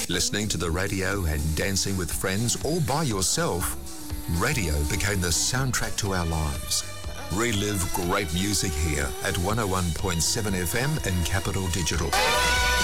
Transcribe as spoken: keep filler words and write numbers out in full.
Listening to the radio and dancing with friends all by yourself, radio became the soundtrack to our lives. Relive great music here at one oh one point seven F M and Capital Digital.